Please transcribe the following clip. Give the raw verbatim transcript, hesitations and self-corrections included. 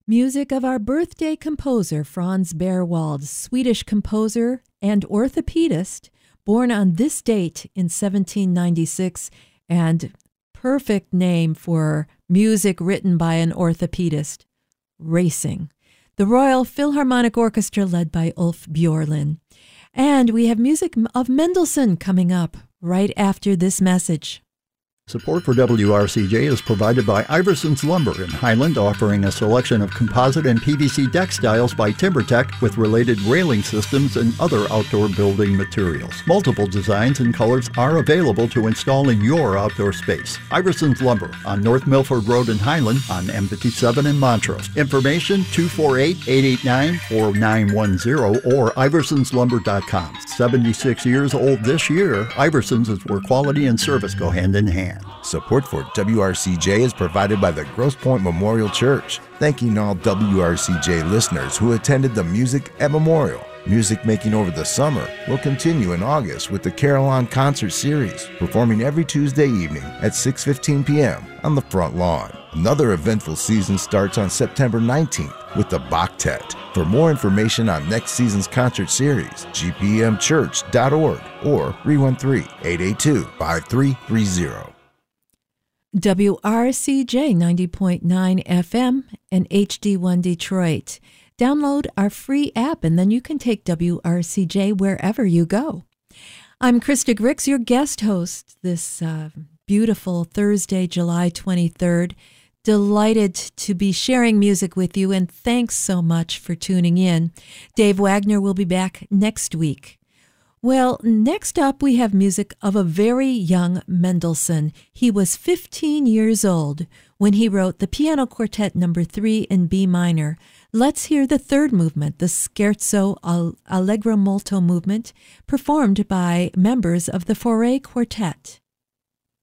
Music of our birthday composer, Franz Berwald, Swedish composer and orthopedist, born on this date in seventeen ninety-six, and perfect name for music written by an orthopedist, Racing. The Royal Philharmonic Orchestra led by Ulf Björlin. And we have music of Mendelssohn coming up right after this message. Support for W R C J is provided by Iverson's Lumber in Highland, offering a selection of composite and P V C deck styles by TimberTech with related railing systems and other outdoor building materials. Multiple designs and colors are available to install in your outdoor space. Iverson's Lumber on North Milford Road in Highland, on M fifty-seven in Montrose. Information two four eight, eight eight nine, four nine one zero or iversons lumber dot com. seventy-six years old this year, Iversons is where quality and service go hand in hand. Support for W R C J is provided by the Grosse Pointe Memorial Church. Thanking all W R C J listeners who attended the Music at Memorial. Music making over the summer will continue in August with the Carillon Concert Series, performing every Tuesday evening at six fifteen p.m. on the front lawn. Another eventful season starts on September nineteenth with the Bachtet. For more information on next season's concert series, g p m church dot org or three one three, eight eight two, five three three zero. W R C J ninety point nine F M and H D one Detroit. Download our free app and then you can take W R C J wherever you go. I'm Krista Grix, your guest host this uh, beautiful Thursday, July twenty-third. Delighted to be sharing music with you, and thanks so much for tuning in. Dave Wagner will be back next week. Well, next up we have music of a very young Mendelssohn. He was fifteen years old when he wrote the Piano Quartet number three in B minor. Let's hear the third movement, the Scherzo Allegro Molto movement, performed by members of the Fauré Quartet.